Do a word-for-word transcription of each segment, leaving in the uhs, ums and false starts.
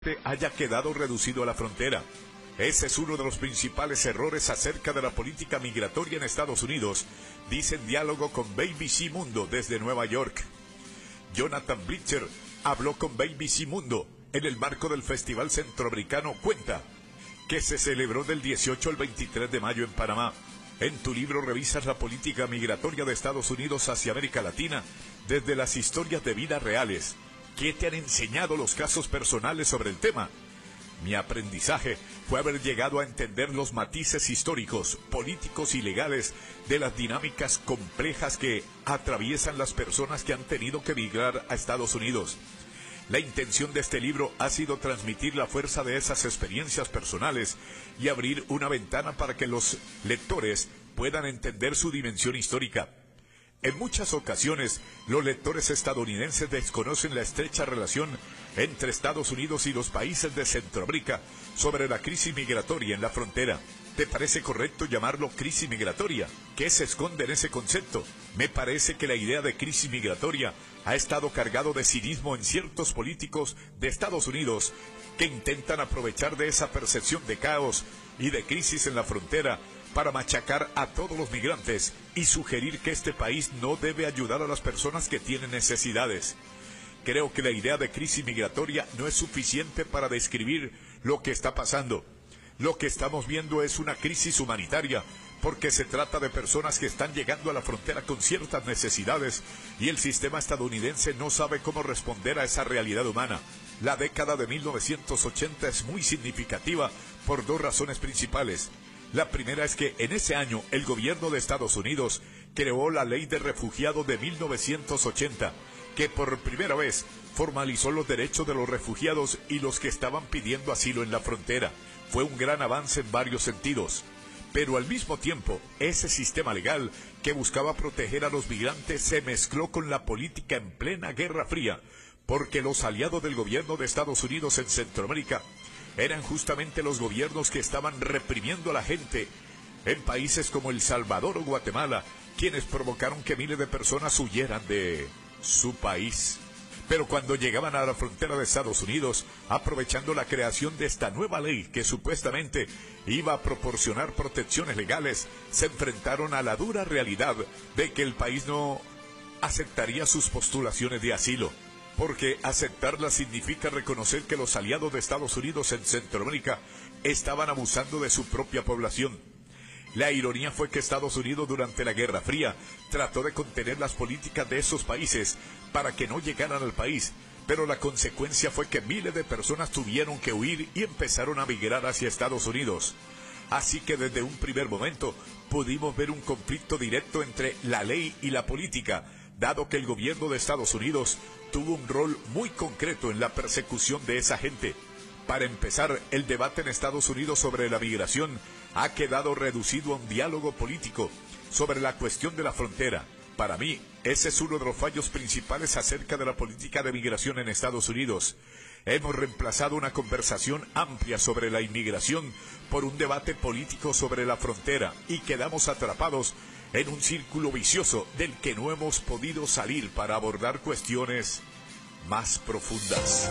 haya quedado reducido a la frontera. Ese es uno de los principales errores acerca de la política migratoria en Estados Unidos, dice en diálogo con B B C Mundo desde Nueva York. Jonathan Blitzer habló con B B C Mundo en el marco del Festival Centroamericano Cuenta, que se celebró del dieciocho al veintitrés de mayo en Panamá. En tu libro revisas la política migratoria de Estados Unidos hacia América Latina desde las historias de vida reales. ¿Qué te han enseñado los casos personales sobre el tema? Mi aprendizaje fue haber llegado a entender los matices históricos, políticos y legales de las dinámicas complejas que atraviesan las personas que han tenido que migrar a Estados Unidos. La intención de este libro ha sido transmitir la fuerza de esas experiencias personales y abrir una ventana para que los lectores puedan entender su dimensión histórica. En muchas ocasiones, los lectores estadounidenses desconocen la estrecha relación entre Estados Unidos y los países de Centroamérica sobre la crisis migratoria en la frontera. ¿Te parece correcto llamarlo crisis migratoria? ¿Qué se esconde en ese concepto? Me parece que la idea de crisis migratoria ha estado cargado de cinismo en ciertos políticos de Estados Unidos que intentan aprovechar de esa percepción de caos y de crisis en la frontera para machacar a todos los migrantes y sugerir que este país no debe ayudar a las personas que tienen necesidades. Creo que la idea de crisis migratoria no es suficiente para describir lo que está pasando. Lo que estamos viendo es una crisis humanitaria, porque se trata de personas que están llegando a la frontera con ciertas necesidades y el sistema estadounidense no sabe cómo responder a esa realidad humana. La década de mil novecientos ochenta es muy significativa por dos razones principales. La primera es que en ese año el gobierno de Estados Unidos creó la Ley de Refugiados de mil novecientos ochenta, que por primera vez formalizó los derechos de los refugiados y los que estaban pidiendo asilo en la frontera. Fue un gran avance en varios sentidos. Pero al mismo tiempo, ese sistema legal que buscaba proteger a los migrantes se mezcló con la política en plena Guerra Fría, porque los aliados del gobierno de Estados Unidos en Centroamérica eran justamente los gobiernos que estaban reprimiendo a la gente en países como El Salvador o Guatemala, quienes provocaron que miles de personas huyeran de su país. Pero cuando llegaban a la frontera de Estados Unidos, aprovechando la creación de esta nueva ley que supuestamente iba a proporcionar protecciones legales, se enfrentaron a la dura realidad de que el país no aceptaría sus postulaciones de asilo. Porque aceptarla significa reconocer que los aliados de Estados Unidos en Centroamérica estaban abusando de su propia población. La ironía fue que Estados Unidos durante la Guerra Fría trató de contener las políticas de esos países para que no llegaran al país, pero la consecuencia fue que miles de personas tuvieron que huir y empezaron a migrar hacia Estados Unidos. Así que desde un primer momento pudimos ver un conflicto directo entre la ley y la política, dado que el gobierno de Estados Unidos tuvo un rol muy concreto en la persecución de esa gente. Para empezar, el debate en Estados Unidos sobre la migración ha quedado reducido a un diálogo político sobre la cuestión de la frontera. Para mí, ese es uno de los fallos principales acerca de la política de migración en Estados Unidos. Hemos reemplazado una conversación amplia sobre la inmigración por un debate político sobre la frontera y quedamos atrapados en un círculo vicioso del que no hemos podido salir para abordar cuestiones más profundas.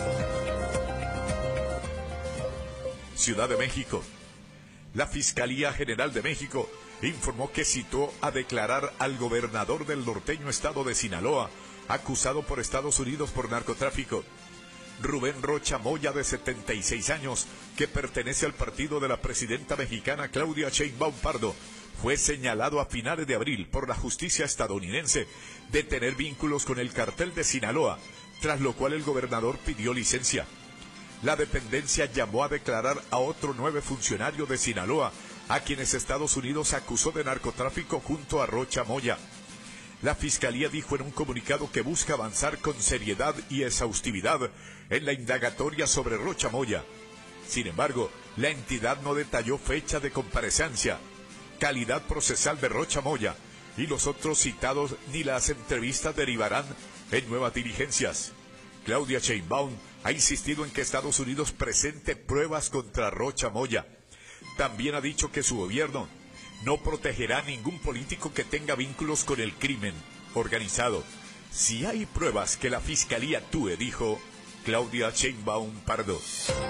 Ciudad de México. La Fiscalía General de México informó que citó a declarar al gobernador del norteño estado de Sinaloa, acusado por Estados Unidos por narcotráfico. Rubén Rocha Moya, de setenta y seis años, que pertenece al partido de la presidenta mexicana Claudia Sheinbaum Pardo, fue señalado a finales de abril por la justicia estadounidense de tener vínculos con el cartel de Sinaloa, tras lo cual el gobernador pidió licencia. La dependencia llamó a declarar a otro nueve funcionario de Sinaloa, a quienes Estados Unidos acusó de narcotráfico junto a Rocha Moya. La Fiscalía dijo en un comunicado que busca avanzar con seriedad y exhaustividad en la indagatoria sobre Rocha Moya. Sin embargo, la entidad no detalló fecha de comparecencia, calidad procesal de Rocha Moya y los otros citados, ni las entrevistas derivarán en nuevas diligencias. Claudia Sheinbaum ha insistido en que Estados Unidos presente pruebas contra Rocha Moya. También ha dicho que su gobierno no protegerá a ningún político que tenga vínculos con el crimen organizado. Si hay pruebas que la Fiscalía actúe, dijo, Claudia Sheinbaum Pardo.